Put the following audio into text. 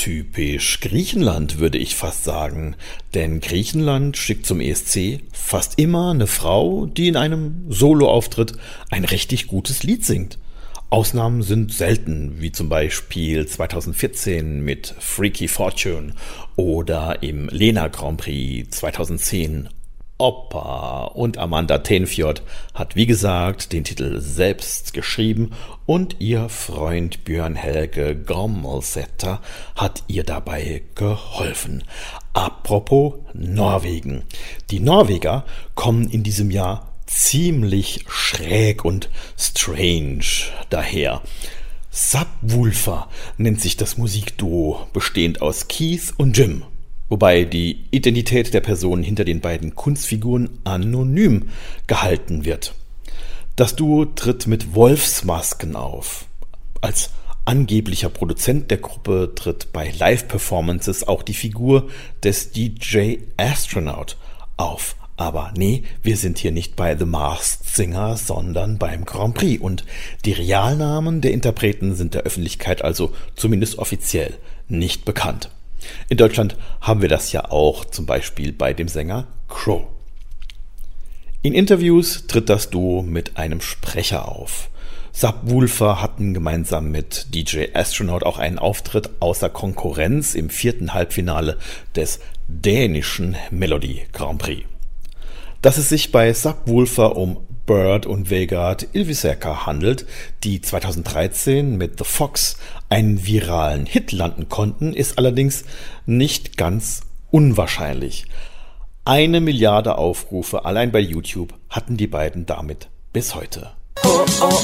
Typisch Griechenland, würde ich fast sagen. Denn Griechenland schickt zum ESC fast immer eine Frau, die in einem Soloauftritt ein richtig gutes Lied singt. Ausnahmen sind selten, wie zum Beispiel 2014 mit Freaky Fortune oder im Lena Grand Prix 2010. Opa und Amanda Tenfjord hat wie gesagt den Titel selbst geschrieben und ihr Freund Björn Helge Gormlsetter hat ihr dabei geholfen. Apropos Norwegen. Die Norweger kommen in diesem Jahr ziemlich schräg und strange daher. Subwoolfer nennt sich das Musikduo, bestehend aus Keith und Jim. Wobei die Identität der Person hinter den beiden Kunstfiguren anonym gehalten wird. Das Duo tritt mit Wolfsmasken auf. Als angeblicher Produzent der Gruppe tritt bei Live-Performances auch die Figur des DJ Astronaut auf. Aber nee, wir sind hier nicht bei The Masked Singer, sondern beim Grand Prix. Und die Realnamen der Interpreten sind der Öffentlichkeit also zumindest offiziell nicht bekannt. In Deutschland haben wir das ja auch, zum Beispiel bei dem Sänger Crow. In Interviews tritt das Duo mit einem Sprecher auf. Subwoolfer hatten gemeinsam mit DJ Astronaut auch einen Auftritt außer Konkurrenz im 4. Halbfinale des dänischen Melodi Grand Prix. Dass es sich bei Subwoolfer um Bird und Vegard Ylvisåker handelt, die 2013 mit The Fox einen viralen Hit landen konnten, ist allerdings nicht ganz unwahrscheinlich. 1 Milliarde Aufrufe allein bei YouTube hatten die beiden damit bis heute.